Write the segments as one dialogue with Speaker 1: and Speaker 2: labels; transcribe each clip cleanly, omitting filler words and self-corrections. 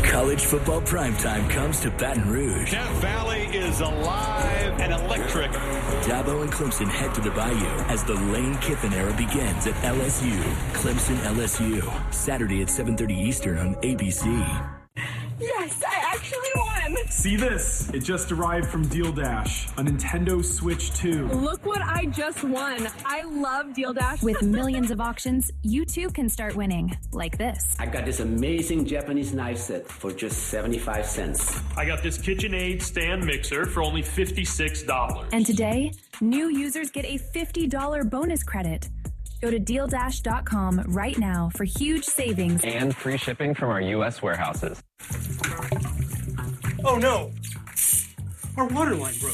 Speaker 1: College football primetime comes to Baton Rouge.
Speaker 2: Death Valley is alive and electric.
Speaker 1: Dabo and Clemson head to the Bayou as the Lane Kiffin era begins at LSU. Clemson LSU, Saturday at 7:30 Eastern on ABC.
Speaker 3: Yes, I actually won!
Speaker 4: See this? It just arrived from Deal Dash, a Nintendo Switch 2.
Speaker 3: Look what I just won. I love Deal Dash.
Speaker 5: With millions of auctions, you too can start winning, like this.
Speaker 6: I got this amazing Japanese knife set for just 75 cents.
Speaker 7: I got this KitchenAid stand mixer for only $56.
Speaker 5: And today, new users get a $50 bonus credit. Go to DealDash.com right now for huge savings
Speaker 8: and free shipping from our U.S. warehouses.
Speaker 9: Oh no! Our water line broke.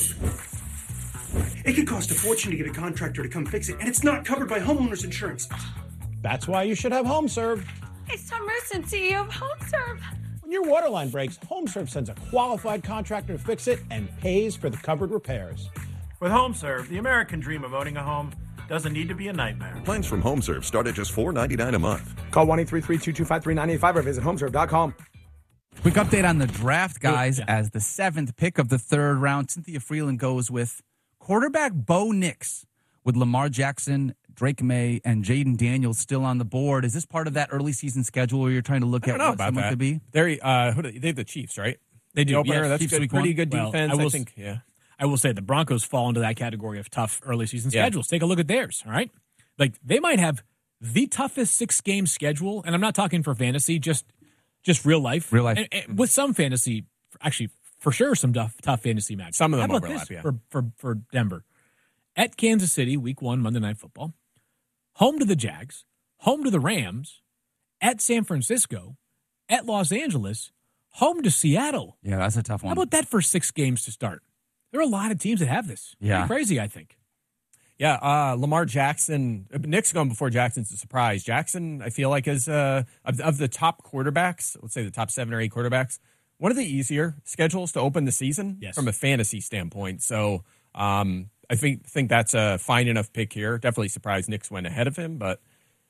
Speaker 9: It could cost a fortune to get a contractor to come fix it, and it's not covered by homeowners insurance.
Speaker 10: That's why you should have HomeServe.
Speaker 3: It's Tom Merson, CEO of HomeServe.
Speaker 10: When your water line breaks, HomeServe sends a qualified contractor to fix it and pays for the covered repairs.
Speaker 11: With HomeServe, the American dream of owning a home doesn't need to be a nightmare.
Speaker 12: Plans from HomeServe start at just $4.99 a month.
Speaker 13: Call 1-833-225-3985 or visit homeserve.com.
Speaker 14: Quick update on the draft, guys. As the 7th pick of the 3rd round, Cynthia Freeland goes with quarterback Bo Nix, with Lamar Jackson, Drake May, and Jaden Daniels still on the board. Is this part of that early season schedule where you're trying to look at what someone could be?
Speaker 15: They have the Chiefs, right?
Speaker 16: They do.
Speaker 15: Yeah, that's
Speaker 16: Chiefs
Speaker 15: pretty good defense.
Speaker 16: Well, I will say the Broncos fall into that category of tough early season schedules. Take a look at theirs, all right? Like, they might have the toughest 6-game schedule, and I'm not talking for fantasy, just real life.
Speaker 14: Real life.
Speaker 16: And with some fantasy, actually, for sure, some tough fantasy matches.
Speaker 15: Some of them
Speaker 16: How about
Speaker 15: overlap,
Speaker 16: this for Denver? At Kansas City, week 1, Monday Night Football. Home to the Jags. Home to the Rams. At San Francisco. At Los Angeles. Home to Seattle.
Speaker 14: Yeah, that's a tough one.
Speaker 16: How about that for 6 games to start? There are a lot of teams that have this.
Speaker 14: Yeah.
Speaker 16: Pretty crazy, I think.
Speaker 15: Yeah, Lamar Jackson. Nick's going before Jackson's a surprise. Jackson, I feel like, is of the top quarterbacks, let's say the top 7 or 8 quarterbacks, one of the easier schedules to open the season from a fantasy standpoint. So I think that's a fine enough pick here. Definitely surprised Nick's went ahead of him, but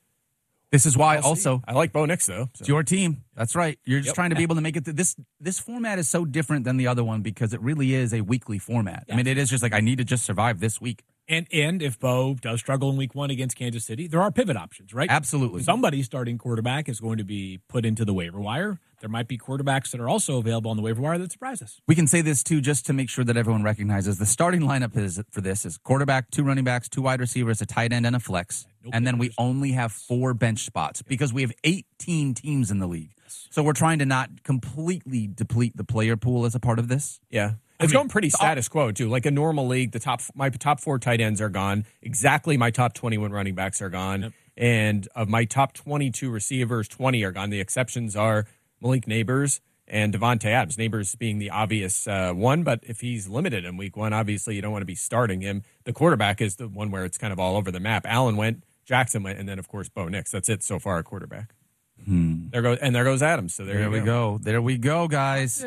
Speaker 14: this is why also
Speaker 15: I like Bo Nix, though. So.
Speaker 14: It's your team. That's right. You're just trying to be able to make it. This format is so different than the other one because it really is a weekly format. Yeah. I mean, it is just like I need to just survive this week.
Speaker 16: And if Bo does struggle in week 1 against Kansas City, there are pivot options, right?
Speaker 14: Absolutely.
Speaker 16: Somebody's starting quarterback is going to be put into the waiver wire. There might be quarterbacks that are also available on the waiver wire that surprise us.
Speaker 14: We can say this, too, just to make sure that everyone recognizes the starting lineup is quarterback, 2 running backs, 2 wide receivers, a tight end, and a flex. And then we only have 4 bench spots because we have 18 teams in the league. So we're trying to not completely deplete the player pool as a part of this.
Speaker 15: Yeah. It's going pretty status quo, too. Like a normal league, my top 4 tight ends are gone. Exactly my top 21 running backs are gone. Yep. And of my top 22 receivers, 20 are gone. The exceptions are Malik Neighbors and Devontae Adams. Neighbors being the obvious one, but if he's limited in week 1, obviously you don't want to be starting him. The quarterback is the one where it's kind of all over the map. Allen went, Jackson went, and then, of course, Bo Nix. That's it so far at quarterback. There goes Adams. So there we
Speaker 14: go. There we go, guys.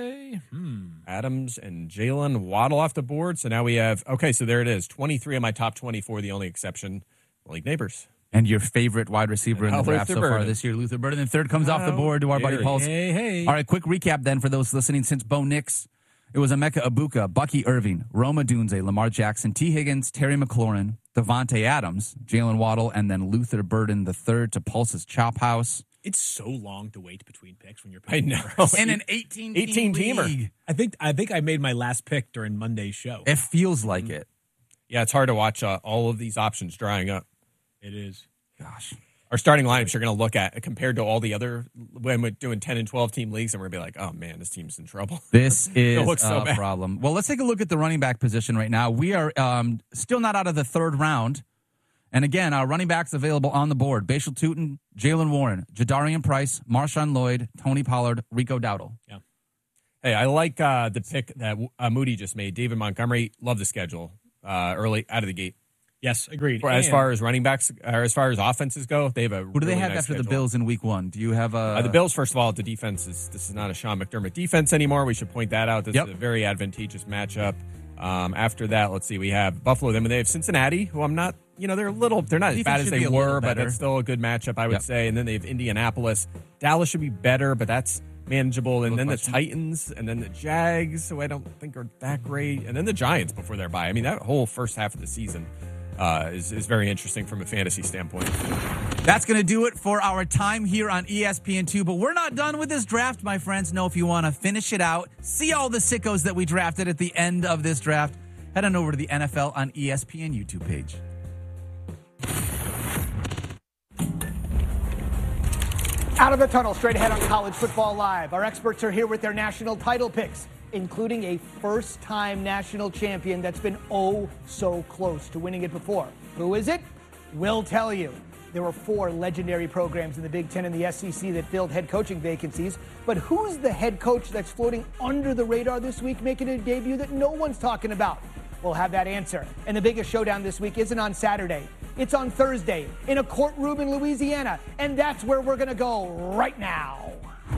Speaker 15: Adams and Jalen Waddle off the board. So now we have, so there it is. 23 of my top 24, the only exception, Malik Neighbors.
Speaker 14: And your favorite wide receiver in the draft so far this year, Luther Burden. And 3rd comes off the board to our buddy Pulse.
Speaker 16: Hey.
Speaker 14: All right, quick recap then for those listening. Since Bo Nix, it was Emeka Ibuka, Bucky Irving, Roma Dunze, Lamar Jackson, T. Higgins, Terry McLaurin, Devontae Adams, Jalen Waddle, and then Luther Burden III to Pulse's Chop House.
Speaker 16: It's so long to wait between picks when you're
Speaker 15: I
Speaker 16: picking.
Speaker 15: know.
Speaker 14: In an 18-teamer.
Speaker 16: League. I think I made my last pick during Monday's show.
Speaker 14: It feels like it.
Speaker 15: Yeah, it's hard to watch all of these options drying up.
Speaker 16: It is.
Speaker 14: Gosh.
Speaker 15: Our starting lineups you're going to look at compared to all the other, when we're doing 10 and 12 team leagues, and we're going to be like, oh, man, this team's in trouble.
Speaker 14: This is a problem. Well, let's take a look at the running back position right now. We are still not out of the 3rd round. And again, our running backs available on the board: Bashal Tutin, Jalen Warren, Jadarian Price, Marshawn Lloyd, Tony Pollard, Rico Dowdle.
Speaker 16: Yeah.
Speaker 15: Hey, I like the pick that Moody just made. David Montgomery, love the schedule early out of the gate.
Speaker 16: Yes, agreed.
Speaker 15: As far as running backs, or as far as offenses go, they have a
Speaker 14: Who do they have after the Bills in week 1? Do you have
Speaker 15: the Bills? First of all, the defense this is not a Sean McDermott defense anymore. We should point that out. This is a very advantageous matchup. After that, let's see. We have Buffalo. Then they have Cincinnati, who I'm not. They're not as bad as they were, but it's still a good matchup, I would say. And then they have Indianapolis. Dallas should be better, but that's manageable. And then the Titans, and then the Jags, who I don't think are that great, and then the Giants before their bye. I mean, that whole first half of the season is very interesting from a fantasy standpoint.
Speaker 14: That's going to do it for our time here on ESPN2. But we're not done with this draft, my friends. No, if you want to finish it out, see all the sickos that we drafted at the end of this draft, head on over to the NFL on ESPN YouTube page.
Speaker 17: Out of the tunnel, straight ahead on College Football Live. Our experts are here with their national title picks, including a first-time national champion that's been oh so close to winning it before. Who is it? We'll tell you. There were 4 legendary programs in the Big Ten and the SEC that filled head coaching vacancies. But who's the head coach that's floating under the radar this week, making a debut that no one's talking about? We'll have that answer. And the biggest showdown this week isn't on Saturday. It's on Thursday in a courtroom in Louisiana. And that's where we're going to go right now.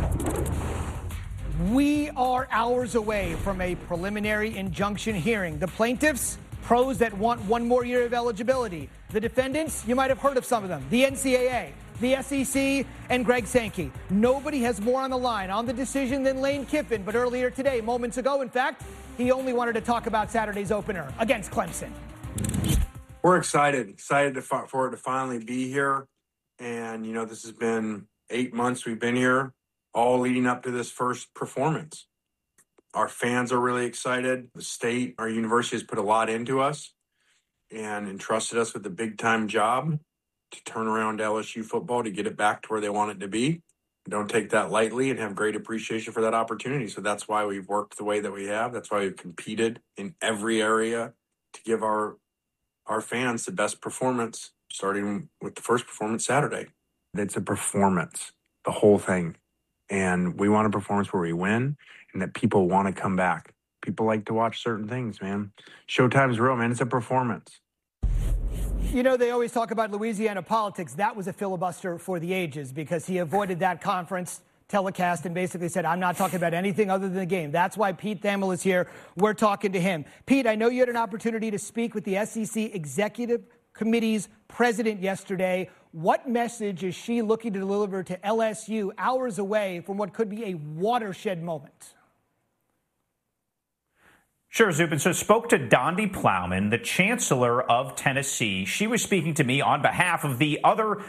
Speaker 17: We are hours away from a preliminary injunction hearing. The plaintiffs, pros that want one more year of eligibility. The defendants, you might have heard of some of them. The NCAA, the SEC, and Greg Sankey. Nobody has more on the line on the decision than Lane Kiffin. But earlier today, moments ago, in fact, he only wanted to talk about Saturday's opener against Clemson.
Speaker 18: We're excited for it to finally be here. And, you know, this has been 8 months we've been here, all leading up to this first performance. Our fans are really excited. The state, our university has put a lot into us and entrusted us with a big-time job to turn around LSU football, to get it back to where they want it to be. We don't take that lightly and have great appreciation for that opportunity. So that's why we've worked the way that we have. That's why we've competed in every area to give our fans the best performance, starting with the first performance Saturday. It's a performance, the whole thing. And we want a performance where we win and that people want to come back. People like to watch certain things, man. Showtime's real, man. It's a performance.
Speaker 17: You know, they always talk about Louisiana politics. That was a filibuster for the ages because he avoided that conference telecast and basically said, I'm not talking about anything other than the game. That's why Pete Thamel is here. We're talking to him. Pete, I know you had an opportunity to speak with the SEC Executive Committee's president yesterday. What message is she looking to deliver to LSU hours away from what could be a watershed moment?
Speaker 19: Sure, Zubin. So spoke to Dondi Plowman, the chancellor of Tennessee. She was speaking to me on behalf of the other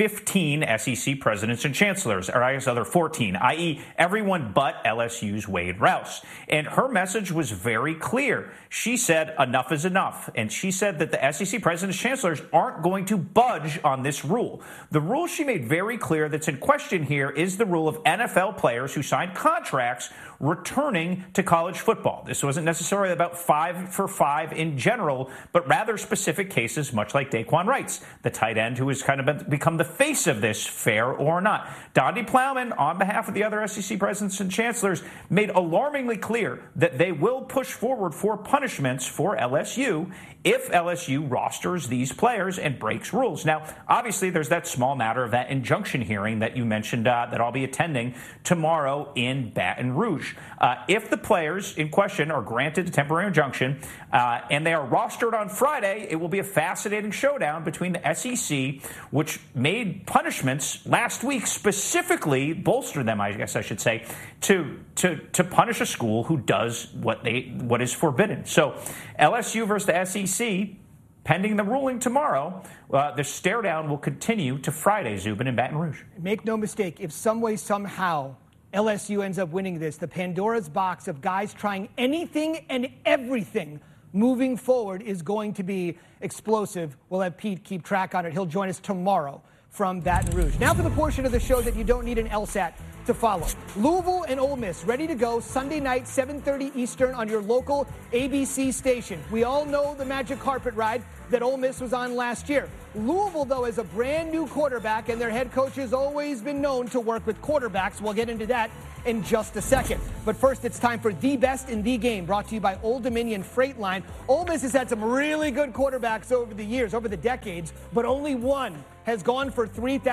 Speaker 19: 15 SEC presidents and chancellors, or I guess other 14, i.e. everyone but LSU's Wade Rouse. And her message was very clear. She said enough is enough. And she said that the SEC presidents and chancellors aren't going to budge on this rule. The rule she made very clear that's in question here is the rule of NFL players who signed contracts returning to college football. This wasn't necessarily about 5 for 5 in general, but rather specific cases, much like Daquan Wrights, the tight end who has kind of become the face of this, fair or not. Dondi Plowman, on behalf of the other SEC presidents and chancellors, made alarmingly clear that they will push forward for punishments for LSU if LSU rosters these players and breaks rules. Now, obviously, there's that small matter of that injunction hearing that you mentioned that I'll be attending tomorrow in Baton Rouge. If the players in question are granted a temporary injunction and they are rostered on Friday, it will be a fascinating showdown between the SEC, which made punishments last week specifically, bolster them, I guess I should say, to punish a school who does what is forbidden. So LSU versus the SEC, pending the ruling tomorrow, the stare down will continue to Friday, Zubin, in Baton Rouge.
Speaker 17: Make no mistake, if some way, somehow, LSU ends up winning this, the Pandora's box of guys trying anything and everything moving forward is going to be explosive. We'll have Pete keep track on it. He'll join us tomorrow from Baton Rouge. Now for the portion of the show that you don't need an LSAT to follow. Louisville and Ole Miss ready to go Sunday night, 7:30 Eastern on your local ABC station. We all know the magic carpet ride that Ole Miss was on last year. Louisville, though, is a brand new quarterback, and their head coach has always been known to work with quarterbacks. We'll get into that in just a second. But first, it's time for The Best in the Game, brought to you by Old Dominion Freight Line. Ole Miss has had some really good quarterbacks over the years, over the decades, but only one has gone for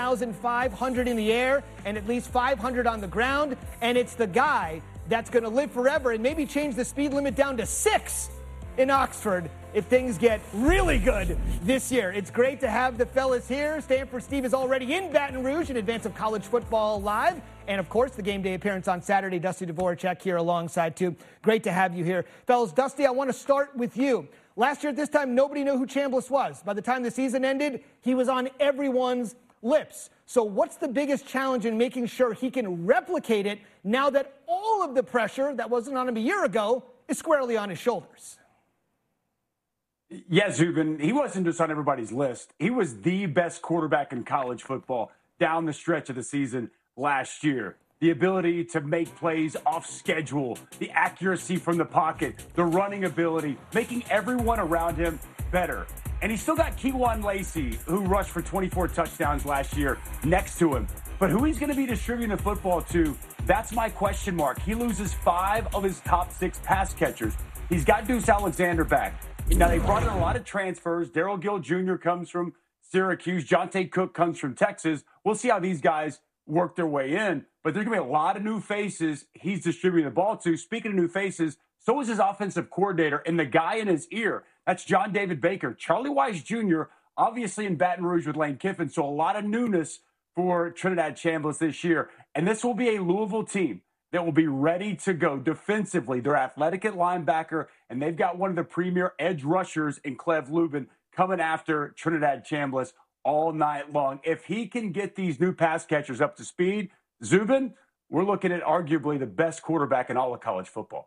Speaker 17: 3,500 in the air and at least 500 on the ground, and it's the guy that's going to live forever and maybe change the speed limit down to 6 in Oxford if things get really good this year. It's great to have the fellas here. Stanford Steve is already in Baton Rouge in advance of college football live. And, of course, the game day appearance on Saturday. Dusty Dvorak here alongside, too. Great to have you here. Fellas, Dusty, I want to start with you. Last year at this time, nobody knew who Chambliss was. By the time the season ended, he was on everyone's lips. So what's the biggest challenge in making sure he can replicate it now that all of the pressure that wasn't on him a year ago is squarely on his shoulders?
Speaker 20: Yeah, Zubin, he wasn't just on everybody's list. He was the best quarterback in college football down the stretch of the season last year. The ability to make plays off schedule, the accuracy from the pocket, the running ability, making everyone around him better. And he still got Kewan Lacey, who rushed for 24 touchdowns last year, next to him. But who he's going to be distributing the football to, that's my question mark. He loses 5 of his top 6 pass catchers. He's got Deuce Alexander back. Now, they brought in a lot of transfers. Darrell Gill Jr. comes from Syracuse. Jonte Cook comes from Texas. We'll see how these guys work their way in. But there's going to be a lot of new faces he's distributing the ball to. Speaking of new faces, so is his offensive coordinator and the guy in his ear. That's John David Baker. Charlie Wise Jr., obviously in Baton Rouge with Lane Kiffin. So a lot of newness for Trinidad Chambliss this year. And this will be a Louisville team that will be ready to go defensively. They're athletic at linebacker, and they've got one of the premier edge rushers in Clev Lubin coming after Trinidad Chambliss all night long. If he can get these new pass catchers up to speed, Zubin, we're looking at arguably the best quarterback in all of college football.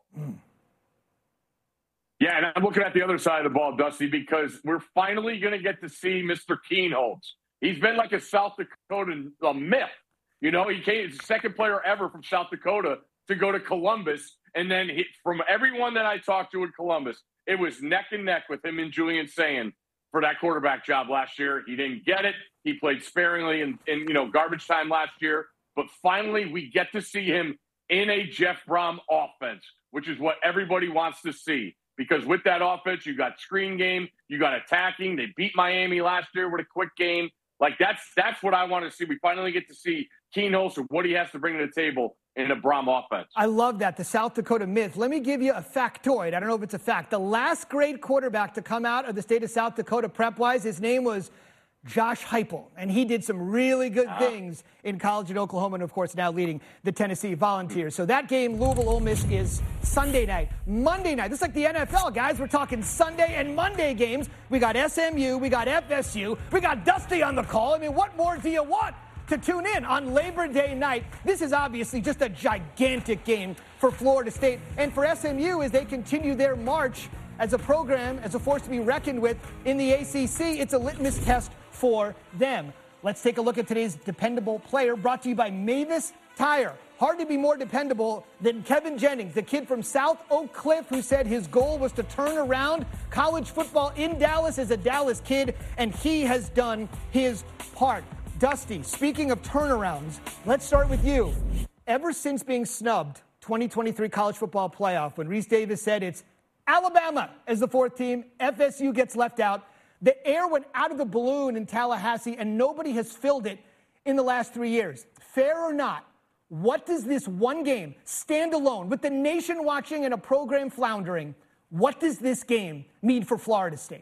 Speaker 21: Yeah, and I'm looking at the other side of the ball, Dusty, because we're finally going to get to see Mr. Kienholz. He's been like a South Dakota myth. You know, he's the second player ever from South Dakota to go to Columbus. And then from everyone that I talked to in Columbus, it was neck and neck with him and Julian Sayin for that quarterback job last year. He didn't get it. He played sparingly in garbage time last year. But finally, we get to see him in a Jeff Brom offense, which is what everybody wants to see. Because with that offense, you got screen game, you got attacking. They beat Miami last year with a quick game. Like, that's what I want to see. We finally get to see Kienholz and what he has to bring to the table in a Brom offense.
Speaker 17: I love that, the South Dakota myth. Let me give you a factoid. I don't know if it's a fact. The last great quarterback to come out of the state of South Dakota prep-wise, his name was Josh Heupel, and he did some really good things in college at Oklahoma and, of course, now leading the Tennessee Volunteers. So that game, Louisville-Ole Miss, is Sunday night. Monday night, this is like the NFL, guys. We're talking Sunday and Monday games. We got SMU, we got FSU, we got Dusty on the call. I mean, what more do you want to tune in on Labor Day night? This is obviously just a gigantic game for Florida State and for SMU as they continue their march as a program, as a force to be reckoned with in the ACC. It's a litmus test for them. Let's take a look at today's dependable player, brought to you by Mavis Tire. Hard to be more dependable than Kevin Jennings, the kid from South Oak Cliff who said his goal was to turn around college football in Dallas as a Dallas kid, and he has done his part. Dusty, speaking of turnarounds, let's start with you. Ever since being snubbed 2023 college football playoff, when Reese Davis said it's Alabama as the 4th team, FSU gets left out, the air went out of the balloon in Tallahassee, and nobody has filled it in the last 3 years. Fair or not, what does this one game, stand alone, with the nation watching and a program floundering, what does this game mean for Florida State?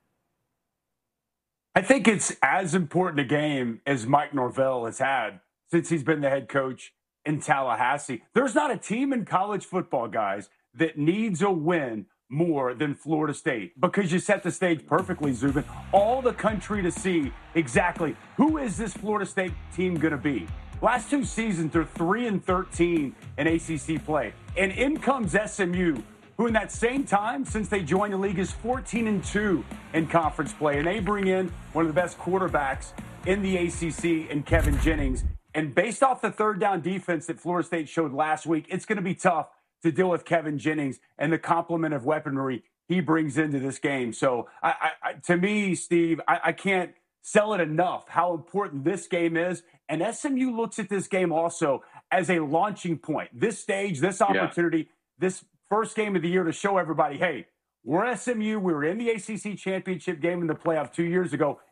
Speaker 20: I think it's as important a game as Mike Norvell has had since he's been the head coach in Tallahassee. There's not a team in college football, guys, that needs a win more than Florida State, because you set the stage perfectly, Zubin. All the country to see exactly who is this Florida State team going to be. Last 2 seasons, they're 3-13 in ACC play. And in comes SMU, who in that same time, since they joined the league, is 14-2 in conference play. And they bring in one of the best quarterbacks in the ACC in Kevin Jennings. And based off the third down defense that Florida State showed last week, it's going to be tough to deal with Kevin Jennings and the complement of weaponry he brings into this game. So to me, Steve, I can't sell it enough how important this game is. And SMU looks at this game also as a launching point. This stage, this opportunity, this first game of the year to show everybody, hey, we're SMU. We were in the ACC championship game in the playoff 2 years ago,